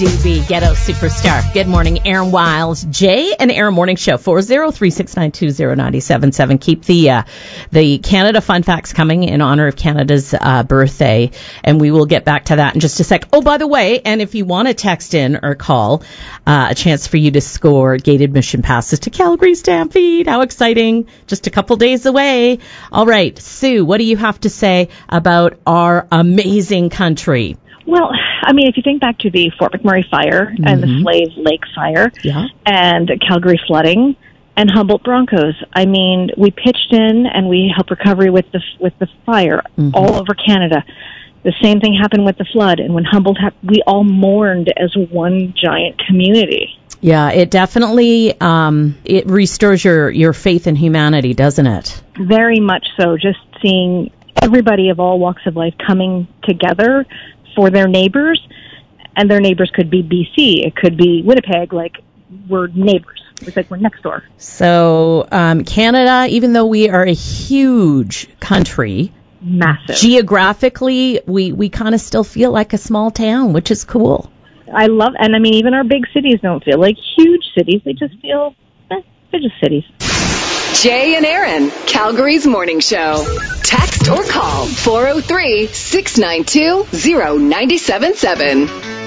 DB, Ghetto Superstar. Good morning, Aaron Wiles. Jay and Aaron Morning Show, 403-692-0977. Keep the Canada Fun Facts coming in honor of Canada's birthday, and we will get back to that in just a sec. Oh, by the way, and if you want to text in or call, a chance for you to score gate admission passes to Calgary Stampede. How exciting. Just a couple days away. All right, Sue, what do you have to say about our amazing country? Well, I mean, if you think back to the Fort McMurray fire and the Slave Lake fire and Calgary flooding and Humboldt Broncos, I mean, we pitched in and we helped recovery with the fire all over Canada. The same thing happened with the flood, and when Humboldt happened, we all mourned as one giant community. Yeah, it definitely it restores your faith in humanity, doesn't it? Very much so. Just seeing everybody of all walks of life coming together for their neighbors, and their neighbors could be BC, it could be Winnipeg, like we're neighbors. It's like we're next door. So Canada, even though we are a huge country, massive, geographically, we kind of still feel like a small town, which is cool. I love, and I mean, even our big cities don't feel like huge cities. They just feel, they're just cities. Jay and Aaron, Calgary's Morning Show. Text or call 403-692-0977.